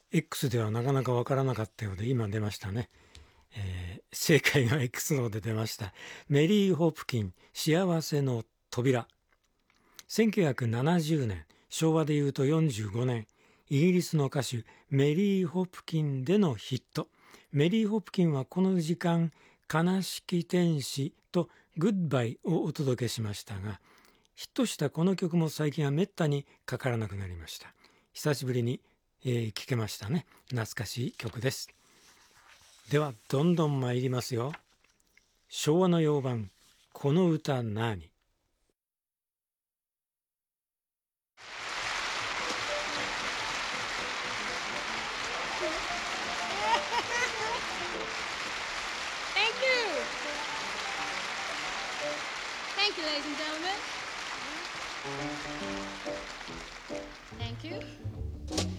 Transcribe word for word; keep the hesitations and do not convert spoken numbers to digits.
X ではなかなかわからなかったようで今出ましたね。えー正解が X の方で出ました。メリー・ホプキン、幸せの扉。せんきゅうひゃくななじゅうねん、昭和でいうとよんじゅうごねん、イギリスの歌手メリー・ホプキンでのヒット。メリー・ホプキンはこの時間、悲しき天使とグッバイをお届けしましたが、ヒットしたこの曲も最近はめったにかからなくなりました。久しぶりに、えー、聴けましたね。懐かしい曲です。ではどんどん参りますよ。昭和の洋版、この歌なに。 Thank you. Thank you, ladies and gentlemen. Thank you.